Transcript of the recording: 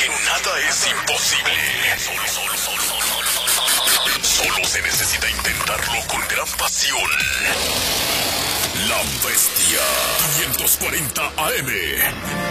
que nada es imposible. Solo se necesita intentarlo con gran pasión. La Bestia 540 AM.